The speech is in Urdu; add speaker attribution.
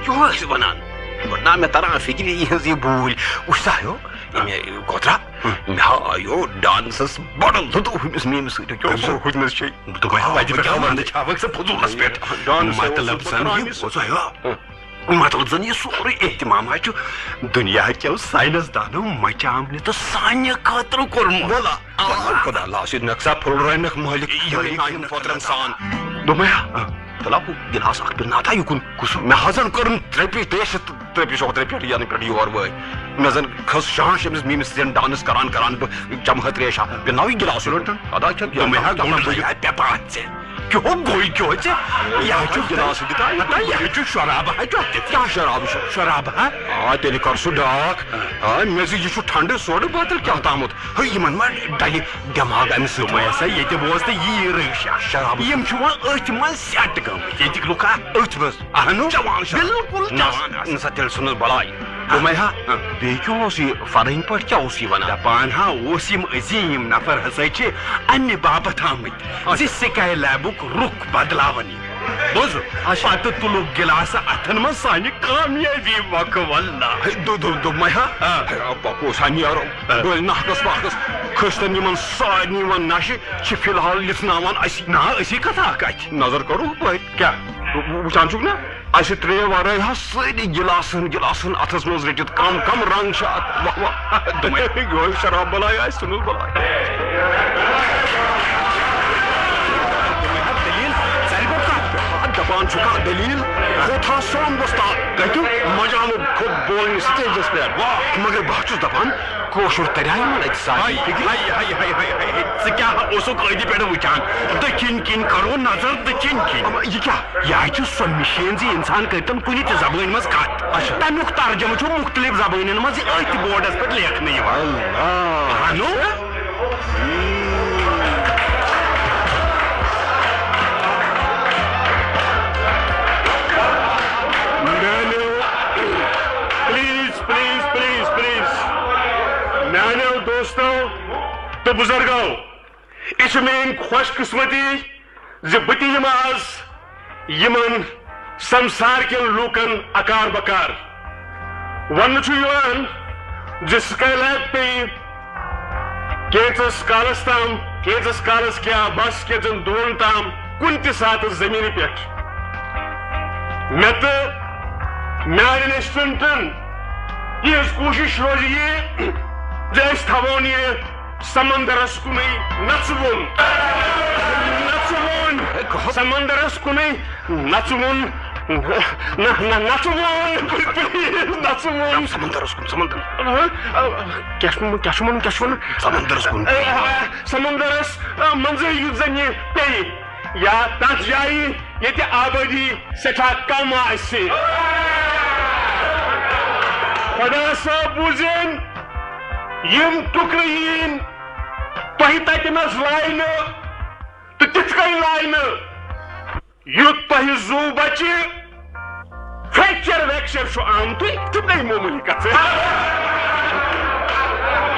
Speaker 1: یہ ونان گوڑنا میں تران فکر یہ بول وچھو گودرا مے آیو ڈانسس بڑ لطف ہمس میمس مطلب زن یہ سوری اہتمام دنیا کیو سائنس دانو مچامنے تو سانہ خاطر کورمت خدا اللہ نقصہ پھلرانک مالک فوترن سان دوپیا تلا گلاس اخ ناتا یکن کس مے حضن کرم ترپی تیش ترپی شوتر پہ یعنی پہ یور وے مے زن کھس شان شمس میمس زن ڈانس کران کران چمہ تریشا بناوی گلاس لٹن ادا کیا مے ہا گونڈ یہ پیپات سے کیوں گوئی کیوں چے یہ چھ گلاس دتا یہ چھ شراب ہے کیا شراب شراب ہے تیل کر سو ڈاک مے یہ چھ ٹھنڈ سوڈ بوتل کیا تامت یمن ما ڈالی دماغ ام سے میسا یہ بوزت یہ رشا شراب یم چھ ون اتھ من سیٹ گمت یہ لکا اتھ مز اہنو بالکل جوان سا تیل سن بلائی دوپیا بی کیوں یہ فرن پہ کیا ونان دپان ہا عظیم نفر ہسا چھ امہ باپت آمت سکائی لیبک رخ بدلاون بوز پتہ تلک گلاس اتھن من سانہ کامیابی موقع واللہ دوپیا پکوس نیرو بل نحقس وقتس کھستن یمن سارنی ون نشہ چھ فی الحال لسناوان اسی نا اسی کتھا کت نظر کرو پت کیا وچان چھک نا اس ترے ورائے ساری گلاسن گلاسن اتھس مز رٹت کم کم رنگ یہ شراب بلائی آئے سنل بلائی دپان چھ کھانا دلیل خود سون وستاد کتو مزہ آو خود بولنے سٹیجس پہ مگر بہت چھس دپان کوشر تریا من ات ساری ژٕ کیا اوسُکھ أدی پٮ۪ٹھ وٕچھان دٔچھِنۍ کِنۍ کرو نظر دٔچھِنۍ کِنۍ یہ کیا یہ چھُ سۄ مِشیٖن زِ انسان کٔرتن کُنہِ تہِ زبٲنۍ منٛز کتھ تمیُک ترجمہٕ چھُ مختلف زبٲنٮ۪ن منٛز أتھۍ بورڈس پٮ۪ٹھ لیکھنہٕ یِوان
Speaker 2: میانو دوستو تو بزرگو یہ میری خوش قسمتی بت آز یمن سمسار کن لوکن اکار بکار ون سکائی لیب پی کینچس کالس تام کینچس کالس کیا بس کینچن دون تام کن تہ سات زمین پہ مے تو میان اسٹوڈنٹن یہ کوشش روز یہ جس تھوون یہ سمندرس کن نچون سمندرس کن نچون
Speaker 1: سمندرس کن
Speaker 2: سمندرس منز زن یہ پی یا تس جائیں یہ آبادی سٹھا کم آسہ خدا صاحب بوزن یم ٹکر یین تہ تتنس لائن تو تتھ کن لائن یت تہ زو بچہ فریکچر ویکچر آمت تو گئی معمولی کت